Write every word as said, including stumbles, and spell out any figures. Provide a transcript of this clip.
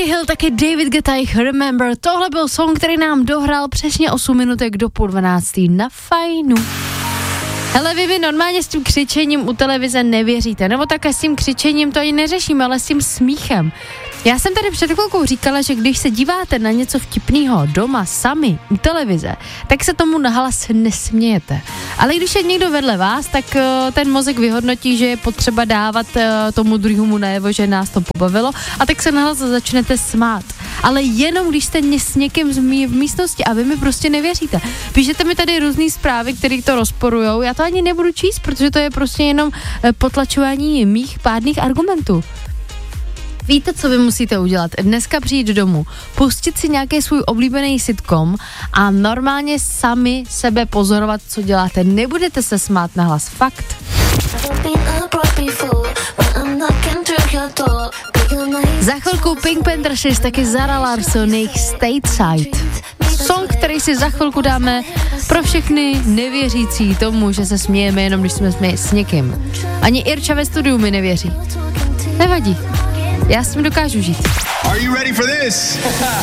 Hill, taky David Guetta, jich Remember. Tohle byl song, který nám dohrál přesně osm minutek do půl dvanáctý na Fajnu. Hele, vy, vy normálně s tím křičením u televize nevěříte, nebo také s tím křičením to ani neřešíme, ale s tím smíchem. Já jsem tady před chvilkou říkala, že když se díváte na něco vtipného doma sami u televize, tak se tomu nahlas nesmějete. Ale když je někdo vedle vás, tak uh, ten mozek vyhodnotí, že je potřeba dávat uh, tomu druhému najevo, že nás to pobavilo, a tak se nahlas začnete smát. Ale jenom když jste s někým v místnosti a vy mi prostě nevěříte. Píšete mi tady různý zprávy, které to rozporujou, já to ani nebudu číst, protože to je prostě jenom uh, potlačování mých pádných argumentů. Víte, co vy musíte udělat? Dneska přijít domů, pustit si nějaký svůj oblíbený sitcom a normálně sami sebe pozorovat, co děláte. Nebudete se smát nahlas, fakt. Za chvilku Pink Panther šest, taky Zara Larsson, jejich Stateside. Song, který si za chvilku dáme pro všechny nevěřící tomu, že se smějeme jenom, když jsme směje s někým. Ani Irča ve studiu mi nevěří. Nevadí. Já s tím dokážu žít. Are you ready for this?